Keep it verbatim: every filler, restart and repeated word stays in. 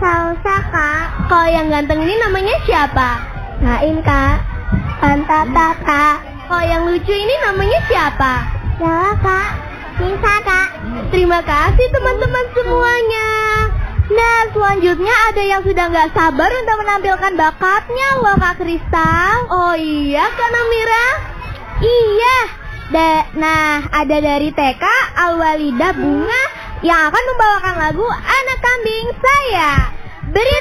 Salsa, Kak. Kalau yang ganteng ini namanya siapa? Naim, Kak. Pantata, Kak. Kalau yang lucu ini namanya siapa? Jawa, Kak. Nisa, Kak. Terima kasih teman-teman semuanya. Nah, selanjutnya ada yang sudah nggak sabar untuk menampilkan bakatnya loh, Kak Kristal. Oh iya, Kak Namira? Iya. Da- nah, ada dari T K Alwalida Bunga yang akan membawakan lagu Anak Kambing Saya. Beri